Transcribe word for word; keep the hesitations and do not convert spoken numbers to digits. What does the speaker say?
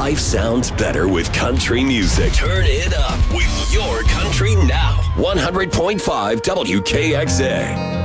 Life sounds better with country music. Turn it up with your Country Now. one hundred point five W K X A.